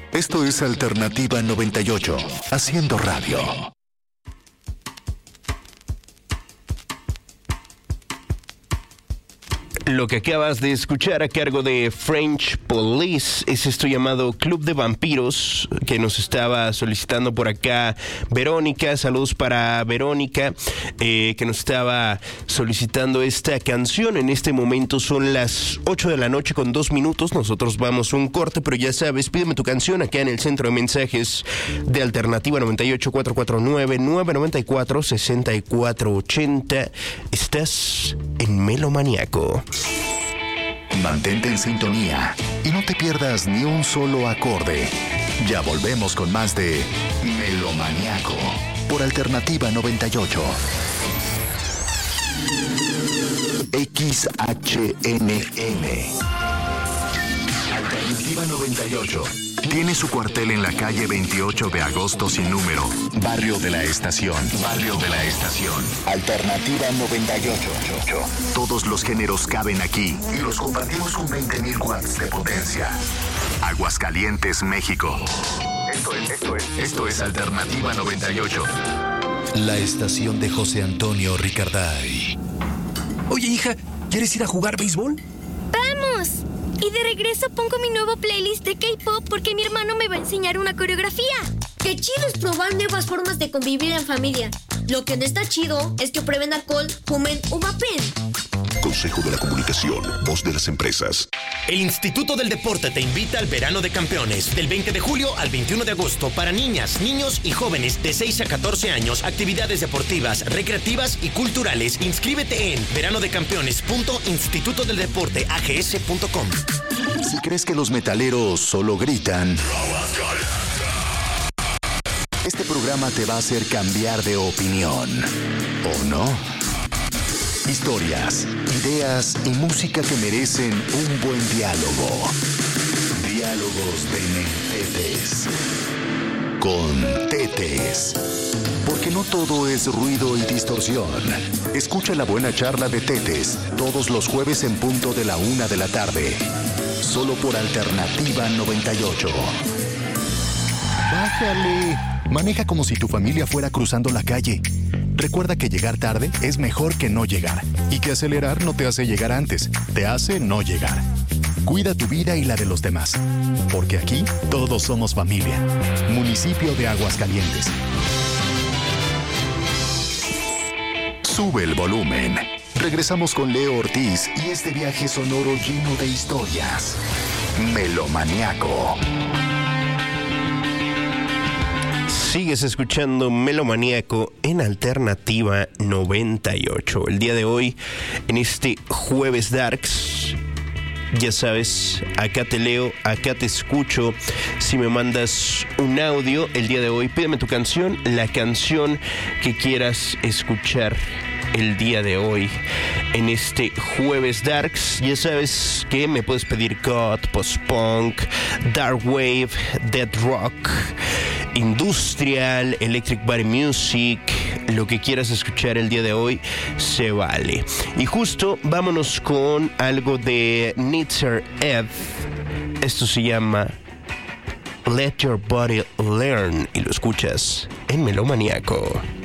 Esto es Alternativa 98, haciendo radio. Lo que acabas de escuchar a cargo de French Police es esto llamado Club de Vampiros, que nos estaba solicitando por acá Verónica. Saludos para Verónica, que nos estaba solicitando esta canción. En este momento son las 8 de la noche con 2 minutos. Nosotros vamos a un corte, pero ya sabes, pídeme tu canción acá en el centro de mensajes de Alternativa 98 449 994 6480. Estás en Melomaniaco. Mantente en sintonía y no te pierdas ni un solo acorde. Ya volvemos con más de Melomaniaco por Alternativa 98. XHNN. Alternativa 98. Tiene su cuartel en la calle 28 de agosto sin número. Barrio de la Estación. Barrio de la Estación. Alternativa 98. Todos los géneros caben aquí y los compartimos con 20,000 watts de potencia. Aguascalientes, México. Esto es Alternativa 98. La estación de José Antonio Ricarday. Oye, hija, ¿quieres ir a jugar béisbol? ¡Vamos! Y de regreso pongo mi nuevo playlist de K-pop porque mi hermano me va a enseñar una coreografía. Qué chido es probar nuevas formas de convivir en familia. Lo que no está chido es que prueben alcohol, fumen o vapen. Consejo de la Comunicación, voz de las empresas. El Instituto del Deporte te invita al Verano de Campeones, del 20 de julio al 21 de agosto, para niñas, niños y jóvenes de 6 a 14 años, actividades deportivas, recreativas y culturales. Inscríbete en veranodeCampeones.institutodeldeporteags.com. Si crees que los metaleros solo gritan, este programa te va a hacer cambiar de opinión, ¿o no? Historias, ideas y música que merecen un buen diálogo. Diálogos de Tetes. Con Tetes. Porque no todo es ruido y distorsión. Escucha la buena charla de Tetes todos los jueves en punto de la 1 de la tarde. Solo por Alternativa 98. Bájale. Maneja como si tu familia fuera cruzando la calle. Recuerda que llegar tarde es mejor que no llegar. Y que acelerar no te hace llegar antes, te hace no llegar. Cuida tu vida y la de los demás. Porque aquí todos somos familia. Municipio de Aguascalientes. Sube el volumen. Regresamos con Leo Ortiz y este viaje sonoro lleno de historias. Melomaniaco. Sigues escuchando Melomaniaco en Alternativa 98. El día de hoy, en este Jueves Darks, ya sabes, acá te leo, acá te escucho. Si me mandas un audio el día de hoy, pídeme tu canción, la canción que quieras escuchar el día de hoy en este Jueves Darks. Ya sabes que me puedes pedir goth, post-punk, dark wave, death rock, industrial, electric body music, lo que quieras escuchar el día de hoy se vale. Y justo vámonos con algo de Nitzer Ed. Esto se llama Let Your Body Learn y lo escuchas en Melomaniaco.